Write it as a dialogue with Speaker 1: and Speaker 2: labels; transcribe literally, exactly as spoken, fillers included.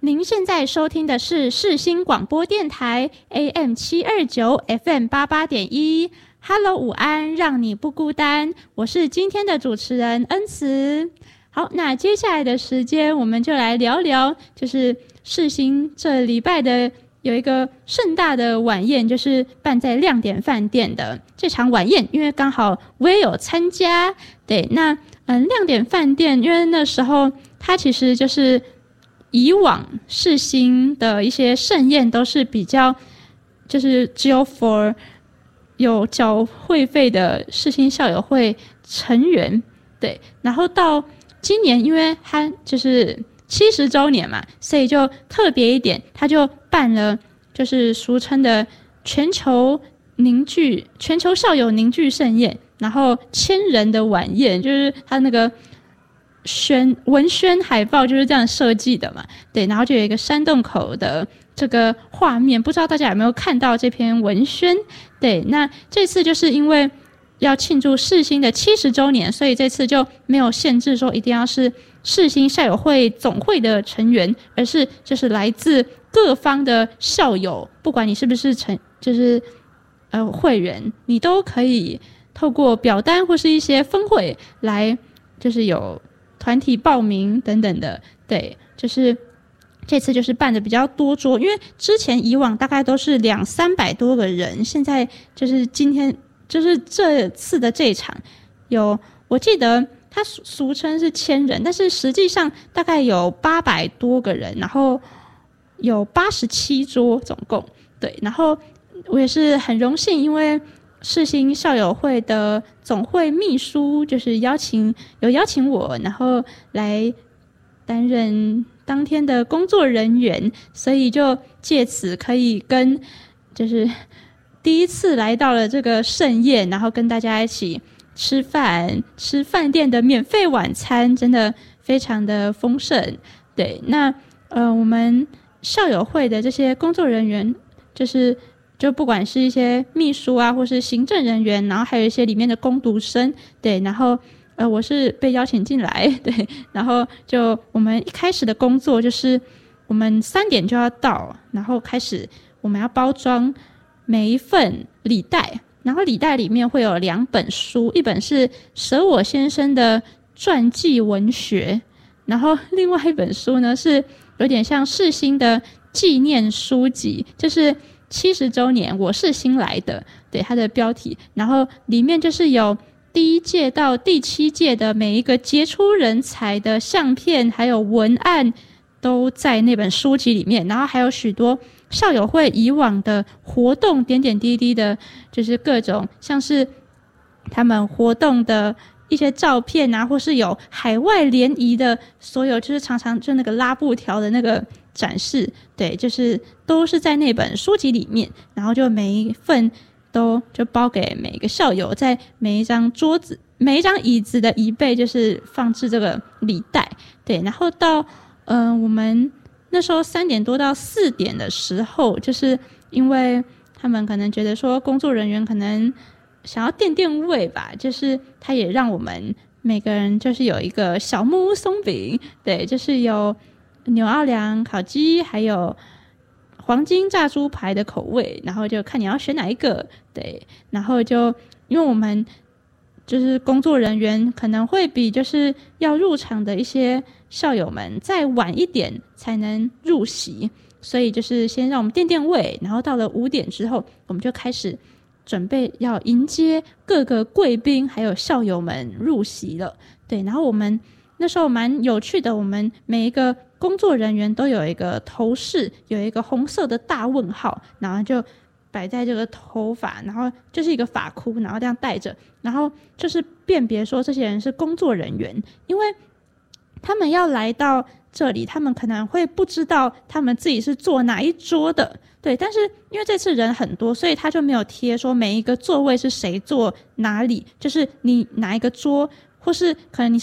Speaker 1: 您现在收听的是世新广播电台 A M 七二九 F M 八八点一。Hello， 午安，让你不孤单。我是今天的主持人恩慈。好，那接下来的时间我们就来聊聊，就是世新这礼拜的有一个盛大的晚宴，就是办在亮点饭店的这场晚宴，因为刚好我也有参加。对，那嗯，亮点饭店，因为那时候它其实就是以往世新的一些盛宴都是比较，就是只有 for 有缴会费的世新校友会成员，对，然后到今年，因为它就是七十周年嘛，所以就特别一点，他就办了就是俗称的全球凝聚、全球校友凝聚盛宴，然后千人的晚宴，就是他那个宣文宣海报就是这样设计的嘛，对，然后就有一个山洞口的这个画面，不知道大家有没有看到这篇文宣？对，那这次就是因为要庆祝世新的七十周年，所以这次就没有限制说一定要是世新校友会总会的成员，而是就是来自各方的校友，不管你是不是成就是呃会员，你都可以透过表单或是一些分会来，就是有团体报名等等的。对，就是这次就是办的比较多桌，因为之前以往大概都是两三百多个人，现在就是今天就是这次的这一场有，我记得它俗称是千人，但是实际上大概有八百多个人，然后有八十七桌总共。对，然后我也是很荣幸，因为世新校友会的总会秘书就是邀请有邀请我，然后来担任当天的工作人员，所以就借此可以跟就是第一次来到了这个盛宴，然后跟大家一起吃饭，吃饭店的免费晚餐，真的非常的丰盛。对，那呃我们校友会的这些工作人员，就是就不管是一些秘书啊，或是行政人员，然后还有一些里面的工读生，对，然后呃我是被邀请进来，对，然后就我们一开始的工作就是我们三点就要到，然后开始我们要包装每一份礼袋，然后礼袋里面会有两本书，一本是舍我先生的传记文学，然后另外一本书呢是有点像世新的纪念书籍，就是七十周年我是新来的，对，它的标题，然后里面就是有第一届到第七届的每一个杰出人才的相片还有文案都在那本书籍里面，然后还有许多校友会以往的活动点点滴滴的，就是各种像是他们活动的一些照片啊，或是有海外联谊的所有，就是常常就那个拉布条的那个展示，对，就是都是在那本书籍里面，然后就每一份都就包给每一个校友，在每一张桌子每一张椅子的椅背就是放置这个礼袋，对，然后到嗯、呃、我们那时候三点多到四点的时候，就是因为他们可能觉得说工作人员可能想要垫垫位吧，就是他也让我们每个人就是有一个小木屋松饼，对，就是有牛奥良烤鸡还有黄金炸猪排的口味，然后就看你要选哪一个，对，然后就因为我们就是工作人员可能会比就是要入场的一些校友们再晚一点才能入席，所以就是先让我们垫垫位，然后到了五点之后我们就开始准备要迎接各个贵宾还有校友们入席了，对，然后我们那时候蛮有趣的，我们每一个工作人员都有一个头饰，有一个红色的大问号，然后就摆在这个头发，然后就是一个发箍，然后这样戴着，然后就是辨别说这些人是工作人员，因为他们要来到这里，他们可能会不知道他们自己是坐哪一桌的，对，但是因为这次人很多，所以他就没有贴说每一个座位是谁坐哪里，就是你哪一个桌，或是可能你